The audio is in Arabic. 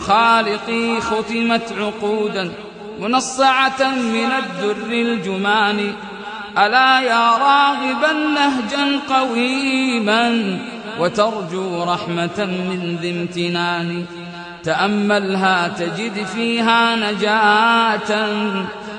خالقي ختمت عقودا منصعة من الدر الجمان. ألا يا راغبا نهجا قويما وترجو رحمة من ذي امتنان، تأملها تجد فيها نجاة